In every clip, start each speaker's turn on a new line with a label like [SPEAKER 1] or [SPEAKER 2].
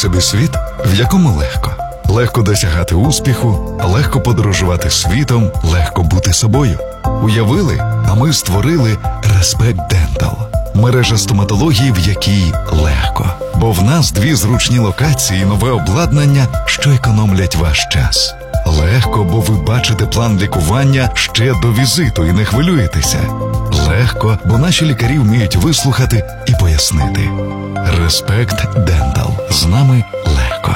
[SPEAKER 1] собі світ, в якому легко. Легко досягати успіху, легко подорожувати світом, легко бути собою. Уявили, а ми створили Respect Dental. Мережа стоматології, в якій легко. Бо в нас 2 зручні локації і нове обладнання, що економлять ваш час. Легко, бо ви бачите план лікування ще до візиту і не хвилюєтеся. Легко, бо наші лікарі вміють вислухати і пояснити. Respect Dental. З нами легко.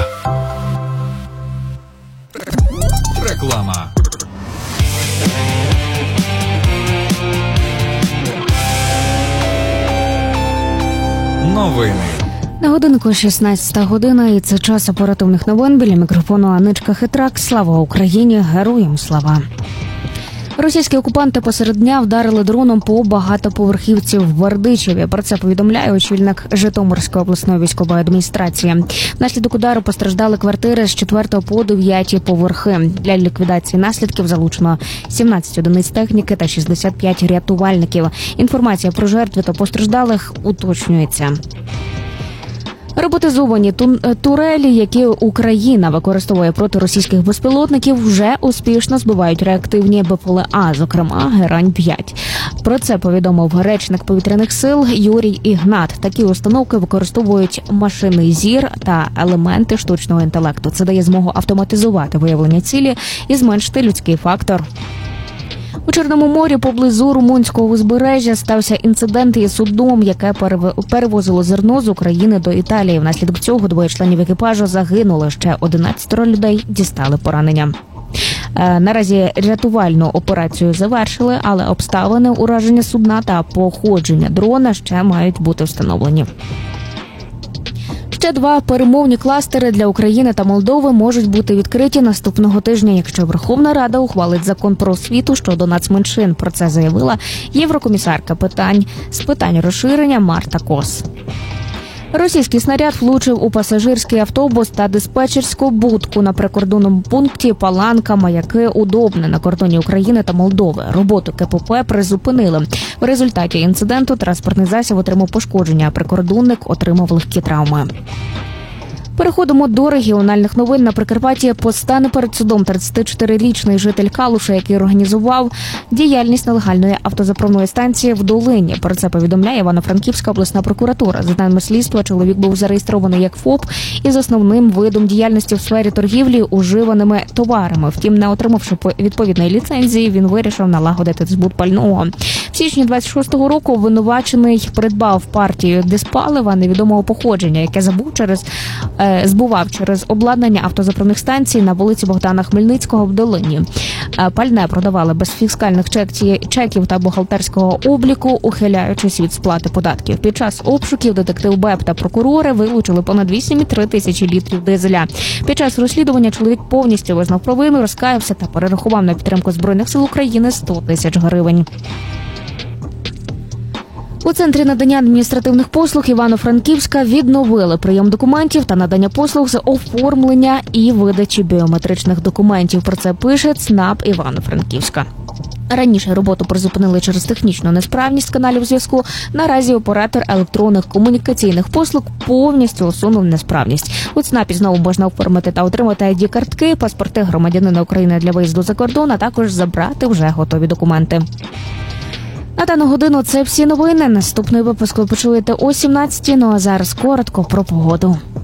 [SPEAKER 2] Реклама. Новини.
[SPEAKER 3] На годинку 16 година, і це час оперативних новин. Біля мікрофону Аничка Хитрак. Слава Україні! Героям слава! Російські окупанти посеред дня вдарили дроном по багатоповерхівці в Бердичеві. Про це повідомляє очільник Житомирської обласної військової адміністрації. Внаслідок удару постраждали квартири з 4 по 9 поверхи. Для ліквідації наслідків залучено 17 одиниць техніки та 65 рятувальників. Інформація про жертви та постраждалих уточнюється. Роботизовані турелі, які Україна використовує проти російських безпілотників, вже успішно збивають реактивні БПЛА, зокрема Герань-5. Про це повідомив речник повітряних сил Юрій Ігнат. Такі установки використовують машинний зір та елементи штучного інтелекту. Це дає змогу автоматизувати виявлення цілі і зменшити людський фактор. У Чорному морі поблизу румунського узбережжя стався інцидент із судном, яке перевозило зерно з України до Італії. Внаслідок цього 2 членів екіпажу загинули, ще 11 людей дістали поранення. Наразі рятувальну операцію завершили, але обставини ураження судна та походження дрона ще мають бути встановлені. Ще 2 перемовні кластери для України та Молдови можуть бути відкриті наступного тижня, якщо Верховна Рада ухвалить закон про освіту щодо нацменшин. Про це заявила єврокомісарка з питань розширення Марта Кос. Російський снаряд влучив у пасажирський автобус та диспетчерську будку на прикордонному пункті Паланка-Маяки Удобне на кордоні України та Молдови. Роботу КПП призупинили. В результаті інциденту транспортний засіб отримав пошкодження, а прикордонник отримав легкі травми. Переходимо до регіональних новин. На Прикарпатті постане перед судом 34-річний житель Калуша, який організував діяльність нелегальної автозаправної станції в Долині. Про це повідомляє Івано-Франківська обласна прокуратура. За даними слідства, чоловік був зареєстрований як ФОП із основним видом діяльності в сфері торгівлі уживаними товарами. Втім, не отримавши відповідної ліцензії, він вирішив налагодити збут пального. В січні 26-го року обвинувачений придбав партію диспалива невідомого походження, яке збував через обладнання автозаправних станцій на вулиці Богдана Хмельницького в Долині. Пальне продавали без фіскальних чеків та бухгалтерського обліку, ухиляючись від сплати податків. Під час обшуків детектив БЕП та прокурори вилучили понад 8,3 тисячі літрів дизеля. Під час розслідування чоловік повністю визнав провину, розкаявся та перерахував на підтримку Збройних сил України 100 тисяч гривень. У Центрі надання адміністративних послуг Івано-Франківська відновили прийом документів та надання послуг з оформлення і видачі біометричних документів. Про це пише ЦНАП Івано-Франківська. Раніше роботу призупинили через технічну несправність каналів зв'язку. Наразі оператор електронних комунікаційних послуг повністю усунув несправність. У ЦНАПі знову можна оформити та отримати ID-картки, паспорти громадянина України для виїзду за кордон, а також забрати вже готові документи. На дану годину це всі новини. Наступний випуск ви почуєте о 17-й, ну а зараз коротко про погоду.